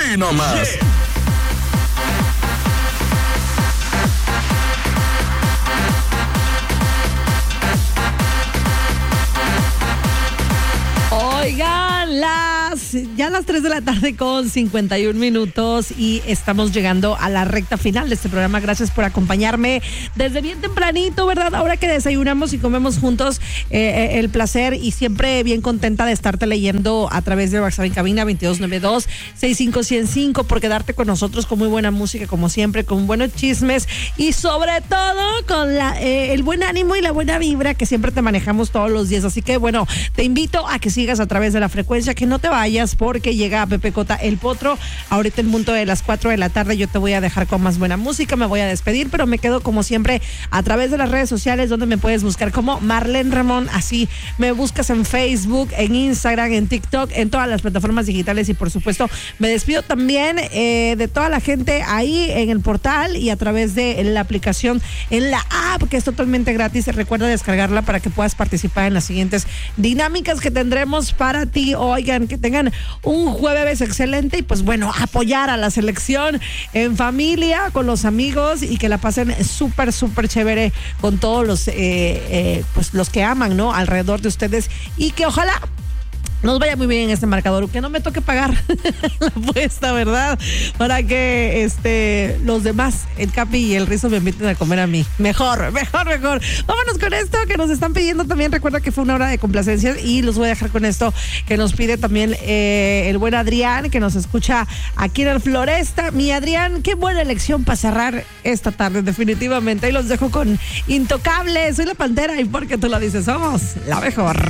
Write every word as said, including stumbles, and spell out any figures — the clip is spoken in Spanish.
aquí nomás. Yeah. Oigan, las, ya las tres de la tarde con cincuenta y un minutos y estamos llegando a la recta final de este programa. Gracias por acompañarme desde bien tempranito, ¿verdad? Ahora que desayunamos y comemos juntos, eh, el placer y siempre bien contenta de estarte leyendo a través de WhatsApp en cabina veintidós noventa y dos, sesenta y cinco ciento cinco por quedarte con nosotros con muy buena música como siempre, con buenos chismes y sobre todo con la, eh, el buen ánimo y la buena vibra que siempre te manejamos todos los días. Así que bueno, te invito a que sigas a través de la frecuencia, que no te vayas porque llega Pepe Cota el Potro ahorita en punto de las cuatro de la tarde. Yo te voy a dejar con más buena música, me voy a despedir, pero me quedo como siempre a través de las redes sociales donde me puedes buscar como Marlene Ramón. Así me buscas en Facebook, en Instagram, en TikTok, en todas las plataformas digitales y por supuesto me despido también eh, de toda la gente ahí en el portal y a través de la aplicación en la app que es totalmente gratis. Recuerda descargarla para que puedas participar en las siguientes dinámicas que tendremos para ti. Oigan, que tengan un jueves excelente y pues bueno, apoyar a la selección en familia, con los amigos y que la pasen súper, súper chévere con todos los, eh, eh, pues los que aman, ¿no? Alrededor de ustedes y que ojalá nos vaya muy bien en este marcador, que no me toque pagar la apuesta, ¿verdad? Para que este los demás, el Capi y el Rizo, me inviten a comer a mí. Mejor, mejor, mejor. Vámonos con esto que nos están pidiendo también. Recuerda que fue una hora de complacencias y los voy a dejar con esto que nos pide también eh, el buen Adrián, que nos escucha aquí en el Floresta. Mi Adrián, qué buena elección para cerrar esta tarde, definitivamente. Y los dejo con Intocable. Soy la Pantera y porque tú lo dices, somos la mejor.